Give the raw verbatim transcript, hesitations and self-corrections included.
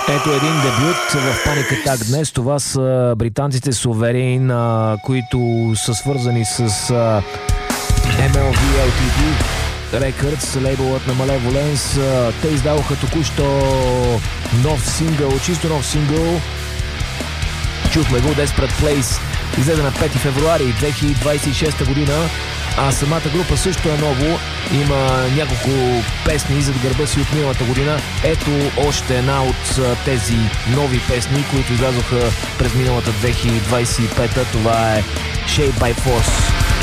Ето един дебют в Panic Attack днес. Това са британците Sovereign, които са свързани с Ем Ел Ви Ел Ти Ди Records, лейбълът на Malevolence. Те издаваха току-що нов сингъл, чисто нов сингъл. Чухме го Desperate Place. Излезе на пети февруари две хиляди двадесет и шеста година. А самата група също е ново. Има няколко песни зад гърба си от миналата година. Ето още една от тези нови песни, които излязоха през миналата две хиляди двадесет и пета. Това е Shape by Force.